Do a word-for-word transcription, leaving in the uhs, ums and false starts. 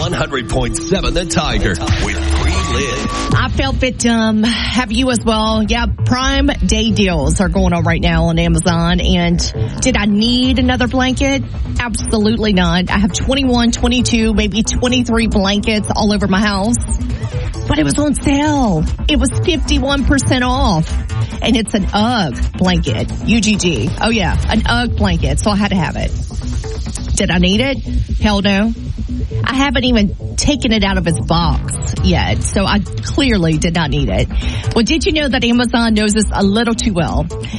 one hundred point seven The Tiger with Pre-Lid. I felt a bit dumb. Have you as well? Yeah, Prime Day deals are going on right now on Amazon. And did I need another blanket? Absolutely not. I have twenty-one, twenty-two, maybe twenty-three blankets all over my house. But it was on sale. It was fifty-one percent off. And it's an UGG blanket. U G G. Oh, yeah. An UGG blanket. So I had to have it. Did I need it? Hell no. I haven't even taken it out of its box yet. So I clearly did not need it. Well, did you know that Amazon knows this a little too well?